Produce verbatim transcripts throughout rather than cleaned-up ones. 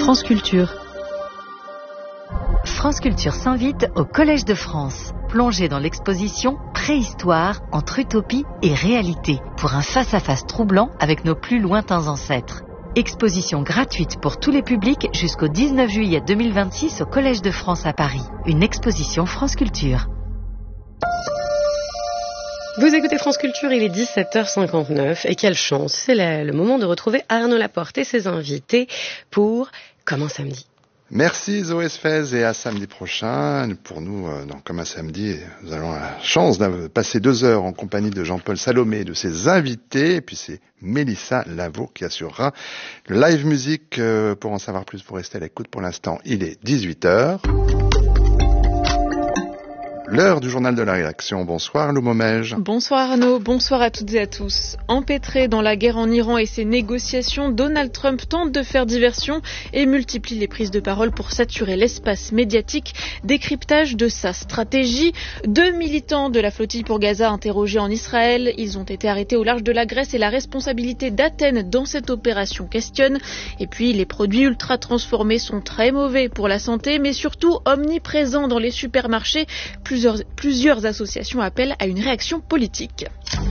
France Culture. France Culture s'invite au Collège de France. Plongez dans l'exposition Préhistoire entre utopie et réalité pour un face-à-face troublant avec nos plus lointains ancêtres. Exposition gratuite pour tous les publics jusqu'au dix-neuf juillet deux mille vingt-six au Collège de France à Paris. Une exposition France Culture. Vous écoutez France Culture, il est dix-sept heures cinquante-neuf et quelle chance, c'est le moment de retrouver Arnaud Laporte et ses invités pour Comme un samedi. Merci Zoé Sfez et à samedi prochain. Pour nous, euh, dans Comme un samedi, nous avons la chance de passer deux heures en compagnie de Jean-Paul Salomé et de ses invités. Et puis c'est Mélissa Lavaux qui assurera le live musique. Euh, pour en savoir plus, pour rester à l'écoute pour l'instant, il est dix-huit heures. L'heure du journal de la rédaction. Bonsoir Lou Momège. Bonsoir Arnaud, bonsoir à toutes et à tous. Empêtré dans la guerre en Iran et ses négociations, Donald Trump tente de faire diversion et multiplie les prises de parole pour saturer l'espace médiatique. Décryptage de sa stratégie. Deux militants de la flottille pour Gaza interrogés en Israël. Ils ont été arrêtés au large de la Grèce et la responsabilité d'Athènes dans cette opération questionne. Et puis les produits ultra transformés sont très mauvais pour la santé, mais surtout omniprésents dans les supermarchés. Plusieurs Plusieurs, plusieurs associations appellent à une réaction politique.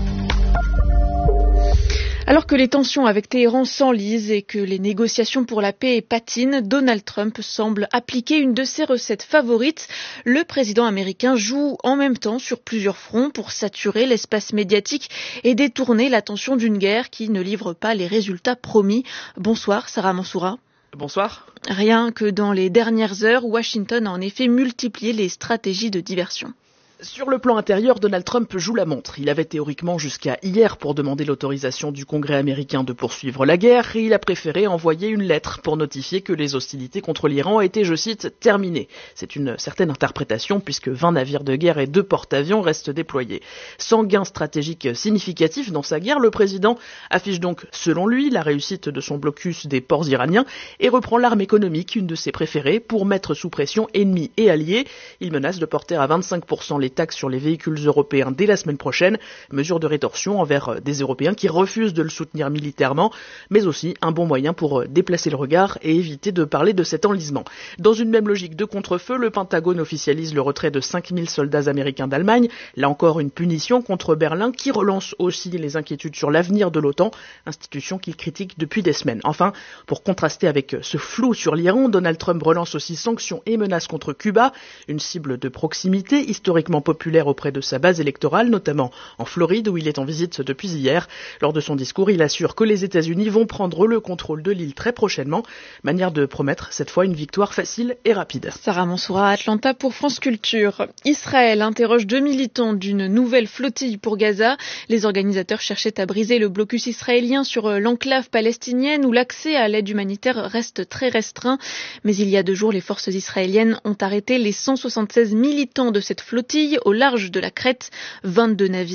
Alors que les tensions avec Téhéran s'enlisent et que les négociations pour la paix patinent, Donald Trump semble appliquer une de ses recettes favorites. Le président américain joue en même temps sur plusieurs fronts pour saturer l'espace médiatique et détourner l'attention d'une guerre qui ne livre pas les résultats promis. Bonsoir Sarah Mansoura. Bonsoir. Rien que dans les dernières heures, Washington a en effet multiplié les stratégies de diversion. Sur le plan intérieur, Donald Trump joue la montre. Il avait théoriquement jusqu'à hier pour demander l'autorisation du Congrès américain de poursuivre la guerre et il a préféré envoyer une lettre pour notifier que les hostilités contre l'Iran étaient, je cite, terminées. C'est une certaine interprétation puisque vingt navires de guerre et deux porte-avions restent déployés. Sans gain stratégique significatif dans sa guerre, le président affiche donc, selon lui, la réussite de son blocus des ports iraniens et reprend l'arme économique, une de ses préférées, pour mettre sous pression ennemis et alliés. Il menace de porter à vingt-cinq pour cent les taxes sur les véhicules européens dès la semaine prochaine, mesure de rétorsion envers des Européens qui refusent de le soutenir militairement, mais aussi un bon moyen pour déplacer le regard et éviter de parler de cet enlisement. Dans une même logique de contre-feu, le Pentagone officialise le retrait de cinq mille soldats américains d'Allemagne, là encore une punition contre Berlin qui relance aussi les inquiétudes sur l'avenir de l'OTAN, institution qu'il critique depuis des semaines. Enfin, pour contraster avec ce flou sur l'Iran, Donald Trump relance aussi sanctions et menaces contre Cuba, une cible de proximité historiquement populaire auprès de sa base électorale, notamment en Floride où il est en visite depuis hier. Lors de son discours, il assure que les États-Unis vont prendre le contrôle de l'île très prochainement, manière de promettre cette fois une victoire facile et rapide. Sarah Mansoura à Atlanta pour France Culture. Israël interroge deux militants d'une nouvelle flottille pour Gaza. Les organisateurs cherchaient à briser le blocus israélien sur l'enclave palestinienne où l'accès à l'aide humanitaire reste très restreint. Mais il y a deux jours, les forces israéliennes ont arrêté les cent soixante-seize militants de cette flottille au large de la Crète. vingt-deux navires